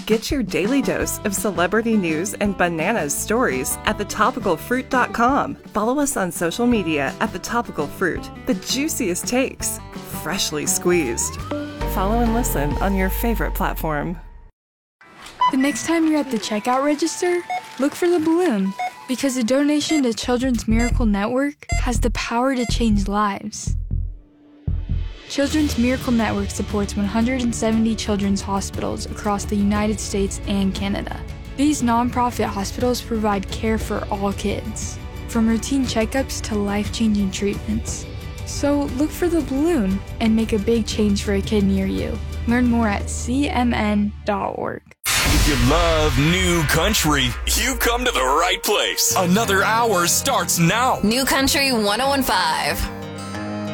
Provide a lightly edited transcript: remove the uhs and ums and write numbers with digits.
Get your daily dose of celebrity news and bananas stories at thetopicalfruit.com. Follow us on social media at The Topical Fruit. The juiciest takes, freshly squeezed. Follow and listen on your favorite platform. The next time you're at the checkout register, look for the balloon, because a donation to Children's Miracle Network has the power to change lives. Children's Miracle Network supports 170 children's hospitals across the United States and Canada. These nonprofit hospitals provide care for all kids, from routine checkups to life-changing treatments. So look for the balloon and make a big change for a kid near you. Learn more at cmn.org. If you love new country, you've come to the right place. Another hour starts now. New Country 101.5.